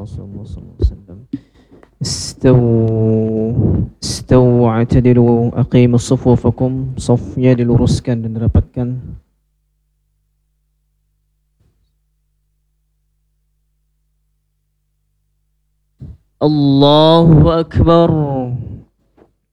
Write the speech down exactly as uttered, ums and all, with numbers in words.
Rasulullah sallallahu alaihi wasallam. Istawu Istawu atadilu aqimus sufufakum. Safnya diluruskan dan dirapatkan. Allahu Akbar.